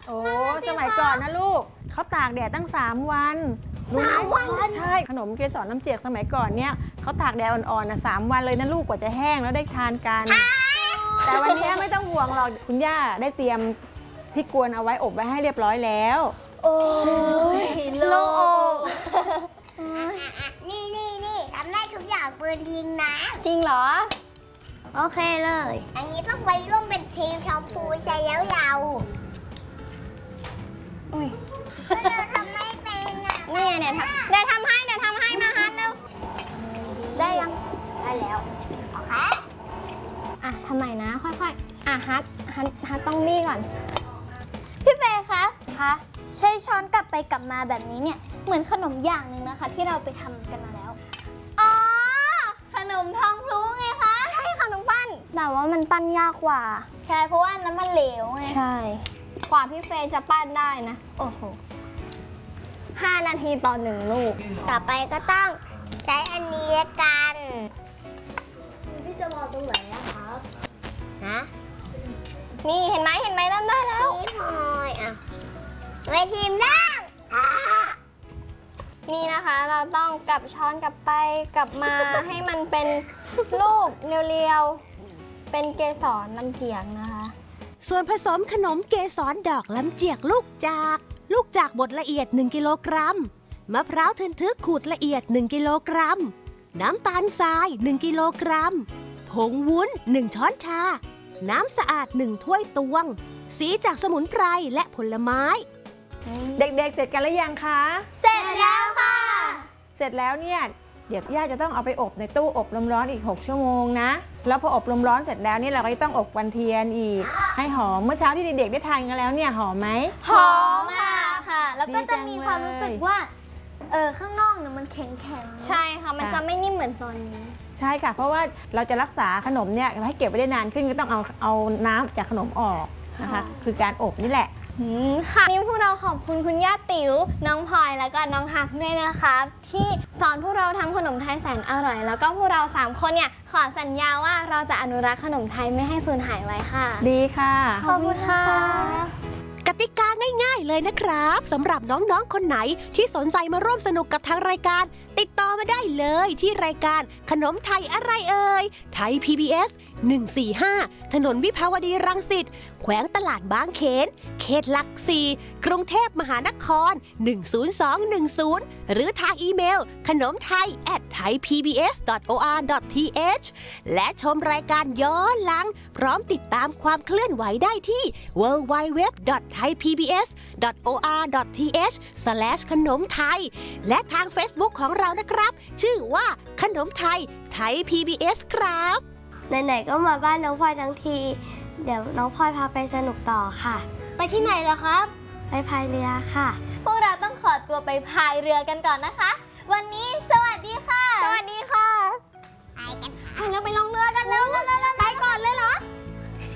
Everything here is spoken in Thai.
โอ้สมัยก่อนนะลูกเขาตากแดดตั้ง3 วัน3 วันใช่ขนมเกสรน้ำเจียกสมัยก่อนเนี่ยเขาตากแดดอ่อนๆนะ3 วันเลยนะลูกกว่าจะแห้งแล้วได้ทานกันแต่วันนี้ไม่ต้องห่วงหรอกคุณย่าได้เตรียมที่กวนเอาไว้อบไว้ให้เรียบร้อยแล้วโอ้ยโล่งนี่ทำได้ทุกอย่างปืนยิงนะจริงเหรอโอเคเลยอันนี้ต้องไปร่วมเป็นทีมชมพูใช่แล้วเราอุ้ยเราทำไม่เป็นอ่ะนี่เดี๋ยวทำให้มาฮัทเร็วได้ยังได้แล้วโอเคอ่ะทำไมนะค่อยๆฮัทต้องนี่ก่อนพี่เฟย์คะใช้ช้อนกลับไปกลับมาแบบนี้เนี่ยเหมือนขนมอย่างหนึ่งนะคะที่เราไปทำกันมาแล้วอ๋อขนมทองพลูไงคะใช่ค่ะน้องปั้นแต่ว่ามันปั้นยากกว่าใช่เพราะว่าน้ำมันเหลวไงใช่กว่าพี่เฟย์จะปั้นได้นะโอ้โห5 นาทีต่อ1 ลูกต่อไปก็ต้องใช้อันนี้กันพี่จะวางตรงไหนนะครับนี่เห็นไหมเริ่มได้แล้วนี่พลอยอ่ะไว้ทีมนั่งนี่นะคะเราต้องกลับช้อนกลับไปกลับมาให้มันเป็นลูกเรียวๆเป็นเกสรลำเจียกนะคะส่วนผสมขนมเกสรดอกลำเจียกลูกจากบดละเอียด1 กิโลกรัมมะพร้าวทึนทึกขูดละเอียด1 กิโลกรัมน้ำตาลทราย1 กิโลกรัมผงวุ้น1 ช้อนชาน้ำสะอาด1 ถ้วยตวงสีจากสมุนไพรและผลไม้เด็กๆเสร็จกันหรือยังคะเสร็จแล้วค่ะเสร็จแล้วเนี่ยเดี๋ยวย่าจะต้องเอาไปอบในตู้อบลมร้อนอีก6 ชั่วโมงนะแล้วพออบลมร้อนเสร็จแล้วนี่เราก็จะต้องอบควันเทียนอีกให้หอมเมื่อเช้าที่เด็กๆได้ทานกันแล้วเนี่ยหอมไหมหอมค่ะแล้วก็จะมีความรู้สึกว่าข้างนอกเนี่ยมันแข็งใช่ค่ะมันจะไม่นิ่มเหมือนตอนนี้ใช่ค่ะเพราะว่าเราจะรักษาขนมเนี่ยให้เก็บไว้ได้นานขึ้นก็ต้องเอาน้ำจากขนมออกนะคะคือการอบนี่แหละค่ะนี่พวกเราขอบคุณคุณย่าติ๋วน้องพลอยแล้วก็น้องฮักด้วยนะคะที่สอนพวกเราทำขนมไทยแสนอร่อยแล้วก็พวกเรา3 คนเนี่ยขอสัญญาว่าเราจะอนุรักษ์ขนมไทยไม่ให้สูญหายไว้ค่ะดีค่ะขอบคุณค่ะกติกาง่ายๆเลยนะครับสำหรับน้องๆคนไหนที่สนใจมาร่วมสนุกกับทางรายการติดต่อมาได้เลยที่รายการขนมไทยอะไรเอ่ยไทย PBS 145ถนนวิภาวดีรังสิตแขวงตลาดบางเขนเขตหลัก4กรุงเทพมหานคร10210หรือทางอีเมลขนมไทย@thaipbs.or.th และชมรายการย้อนหลังพร้อมติดตามความเคลื่อนไหวได้ที่ www.thaipbs.or.th ขนมไทยและทาง Facebook ของเรานะครับชื่อว่าขนมไทยไทย PBS ครับไหนๆก็มาบ้านน้องพลอยทั้งทีเดี๋ยวน้องพลอยพาไปสนุกต่อค่ะไปที่ไหนล่ะครับไปพายเรือค่ะพวกเราต้องขอตัวไปพายเรือกันก่อนนะคะวันนี้สวัสดีค่ะสวัสดีค่ะไปกันไปแล้วไปลง